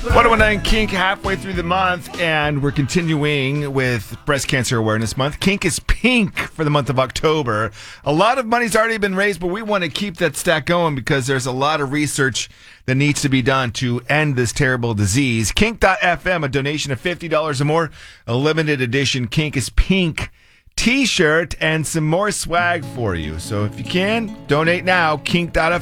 119 Kink halfway through the month, and we're continuing with Breast Cancer Awareness Month. Kink is pink for the month of October. A lot of money's already been raised, but we want to keep that stack going because there's a lot of research that needs to be done to end this terrible disease. Kink.fm, a donation of $50 or more, a limited edition Kink is pink t-shirt, and some more swag for you. So if you can, donate now, Kink.fm.